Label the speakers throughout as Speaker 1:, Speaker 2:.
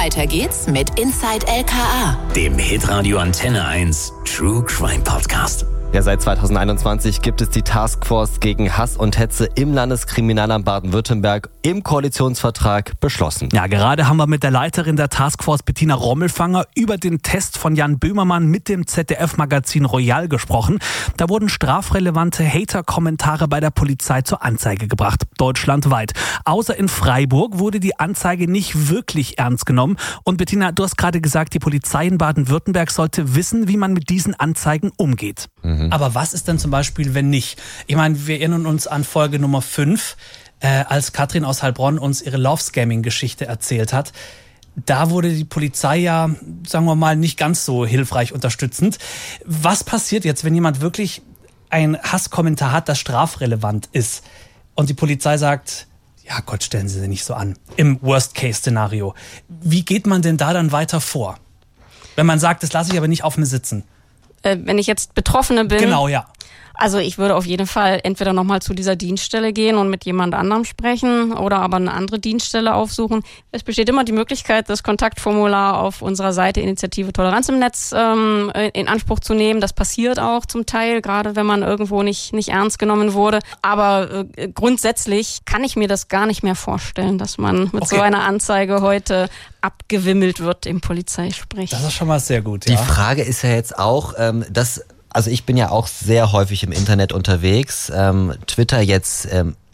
Speaker 1: Weiter geht's mit Inside LKA,
Speaker 2: dem Hitradio Antenne 1 True Crime Podcast.
Speaker 3: Ja, seit 2021 gibt es die Taskforce gegen Hass und Hetze im Landeskriminalamt Baden-Württemberg im Koalitionsvertrag beschlossen.
Speaker 4: Ja, gerade haben wir mit der Leiterin der Taskforce Bettina Rommelfanger über den Test von Jan Böhmermann mit dem ZDF-Magazin Royal gesprochen. Da wurden strafrelevante Hater-Kommentare bei der Polizei zur Anzeige gebracht, deutschlandweit. Außer in Freiburg wurde die Anzeige nicht wirklich ernst genommen. Und Bettina, du hast gerade gesagt, die Polizei in Baden-Württemberg sollte wissen, wie man mit diesen Anzeigen umgeht.
Speaker 5: Aber was ist denn zum Beispiel, wenn nicht? Ich meine, wir erinnern uns an Folge Nummer 5, als Katrin aus Heilbronn uns ihre Love-Scamming-Geschichte erzählt hat. Da wurde die Polizei ja, sagen wir mal, nicht ganz so hilfreich unterstützend. Was passiert jetzt, wenn jemand wirklich einen Hasskommentar hat, das strafrelevant ist und die Polizei sagt, ja Gott, stellen Sie sich nicht so an, im Worst-Case-Szenario. Wie geht man denn da dann weiter vor? Wenn man sagt, das lasse ich aber nicht auf mir sitzen.
Speaker 6: Wenn ich jetzt Betroffene bin.
Speaker 5: Genau, ja.
Speaker 6: Also ich würde auf jeden Fall entweder nochmal zu dieser Dienststelle gehen und mit jemand anderem sprechen oder aber eine andere Dienststelle aufsuchen. Es besteht immer die Möglichkeit, das Kontaktformular auf unserer Seite Initiative Toleranz im Netz in Anspruch zu nehmen. Das passiert auch zum Teil, gerade wenn man irgendwo nicht ernst genommen wurde. Aber grundsätzlich kann ich mir das gar nicht mehr vorstellen, dass man mit so einer Anzeige heute abgewimmelt wird im Polizeisprech.
Speaker 5: Das ist schon mal sehr gut, ja.
Speaker 3: Die Frage ist ja jetzt auch, also ich bin ja auch sehr häufig im Internet unterwegs, Twitter jetzt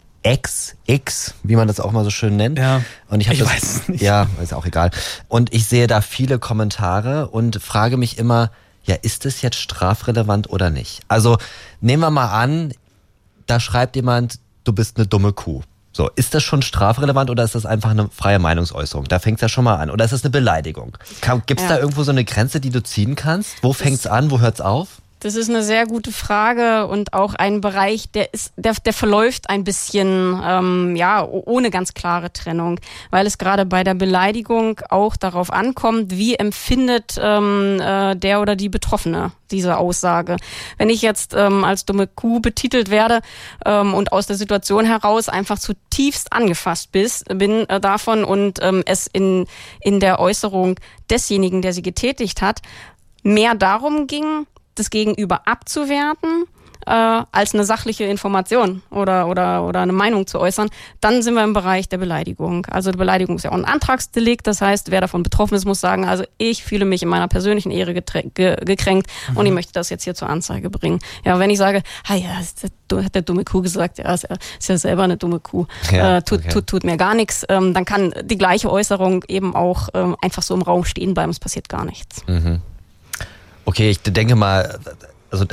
Speaker 3: X, wie man das auch mal so schön nennt.
Speaker 5: Ja,
Speaker 3: und ich
Speaker 5: weiß es nicht.
Speaker 3: Ja, ist auch egal. Und ich sehe da viele Kommentare und frage mich immer, ja, ist das jetzt strafrelevant oder nicht? Also nehmen wir mal an, da schreibt jemand, du bist eine dumme Kuh. So, ist das schon strafrelevant oder ist das einfach eine freie Meinungsäußerung? Da fängt es ja schon mal an. Oder ist das eine Beleidigung? Gibt es da irgendwo so eine Grenze, die du ziehen kannst? Wo fängt es an, wo hört es auf?
Speaker 6: Das ist eine sehr gute Frage und auch ein Bereich, der verläuft ein bisschen ohne ganz klare Trennung, weil es gerade bei der Beleidigung auch darauf ankommt, wie empfindet der oder die Betroffene diese Aussage. Wenn ich jetzt als dumme Kuh betitelt werde und aus der Situation heraus einfach zutiefst angefasst bin davon und es in der Äußerung desjenigen, der sie getätigt hat, mehr darum ging, das Gegenüber abzuwerten, als eine sachliche Information oder eine Meinung zu äußern, dann sind wir im Bereich der Beleidigung. Also die Beleidigung ist ja auch ein Antragsdelikt, das heißt, wer davon betroffen ist, muss sagen, also ich fühle mich in meiner persönlichen Ehre gekränkt und ich möchte das jetzt hier zur Anzeige bringen. Ja, wenn ich sage, hat der dumme Kuh gesagt, ja, ist ja selber eine dumme Kuh, tut mir gar nichts, dann kann die gleiche Äußerung eben auch einfach so im Raum stehen bleiben, es passiert gar nichts.
Speaker 3: Mhm. Okay, ich denke mal, also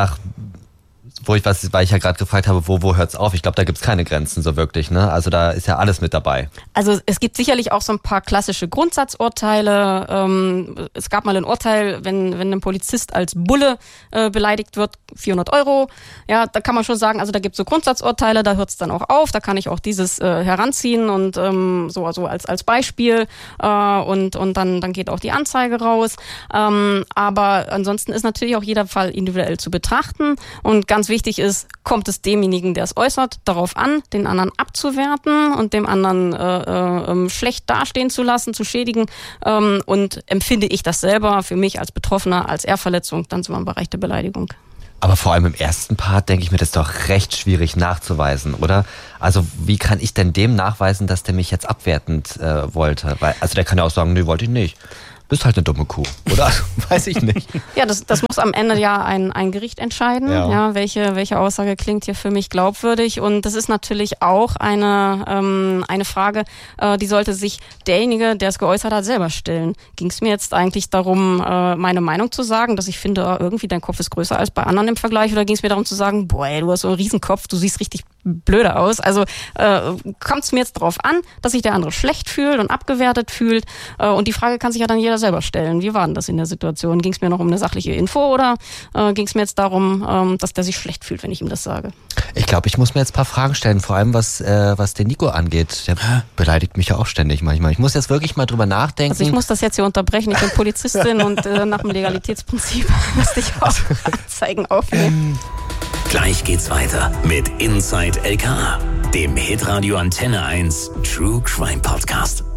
Speaker 3: weil ich ja gerade gefragt habe, wo hört's auf? Ich glaube, da gibt's keine Grenzen so wirklich, ne? Also da ist ja alles mit dabei.
Speaker 6: Also es gibt sicherlich auch so ein paar klassische Grundsatzurteile. Es gab mal ein Urteil, wenn ein Polizist als Bulle beleidigt wird, 400 €. Ja, da kann man schon sagen, also da gibt's so Grundsatzurteile, da hört's dann auch auf. Da kann ich auch dieses heranziehen und so also als Beispiel und dann geht auch die Anzeige raus. Aber ansonsten ist natürlich auch jeder Fall individuell zu betrachten und ganz wichtig ist, kommt es demjenigen, der es äußert, darauf an, den anderen abzuwerten und dem anderen schlecht dastehen zu lassen, zu schädigen und empfinde ich das selber für mich als Betroffener als Ehrverletzung, dann sind wir im Bereich der Beleidigung.
Speaker 3: Aber vor allem im ersten Part denke ich mir, das ist doch recht schwierig nachzuweisen, oder? Also wie kann ich denn dem nachweisen, dass der mich jetzt abwertend wollte? Also der kann ja auch sagen, nee, wollte ich nicht. Bist halt eine dumme Kuh, oder? Weiß ich nicht.
Speaker 6: Ja, das muss am Ende ja ein Gericht entscheiden, ja, welche Aussage klingt hier für mich glaubwürdig. Und das ist natürlich auch eine Frage, die sollte sich derjenige, der es geäußert hat, selber stellen. Ging es mir jetzt eigentlich darum, meine Meinung zu sagen, dass ich finde, irgendwie dein Kopf ist größer als bei anderen im Vergleich, oder ging es mir darum zu sagen, boah, ey, du hast so einen Riesenkopf, du siehst richtig blöde aus. Also kommt es mir jetzt darauf an, dass sich der andere schlecht fühlt und abgewertet fühlt. Und die Frage kann sich ja dann jeder selber stellen. Wie war denn das in der Situation? Ging es mir noch um eine sachliche Info oder ging es mir jetzt darum, dass der sich schlecht fühlt, wenn ich ihm das sage?
Speaker 3: Ich glaube, ich muss mir jetzt ein paar Fragen stellen, vor allem was den Nico angeht. Der beleidigt mich ja auch ständig manchmal. Ich muss jetzt wirklich mal drüber nachdenken.
Speaker 6: Also ich muss das jetzt hier unterbrechen. Ich bin Polizistin und nach dem Legalitätsprinzip müsste ich auch Anzeigen aufnehmen.
Speaker 2: Gleich geht's weiter mit Inside LKA, dem Hitradio Antenne 1 True Crime Podcast.